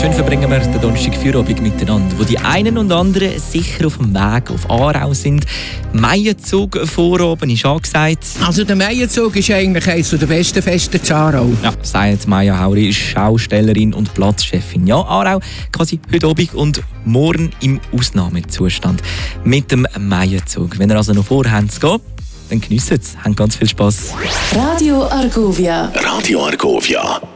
Schön verbringen wir den Donnerstag-Feierabend miteinander, wo die einen und anderen sicher auf dem Weg auf Aarau sind. Maienzug-Vorabend ist angesagt. Also der Maienzug ist eigentlich eines der besten Feste in Aarau. Ja, sagt Maja Hauri, ist Schaustellerin und Platzchefin. Ja, Aarau quasi heute Abend und morgen im Ausnahmezustand mit dem Maienzug. Wenn ihr also noch vorhabt zu gehen, dann geniessen es. Habt ganz viel Spass. Radio Argovia. Radio Argovia.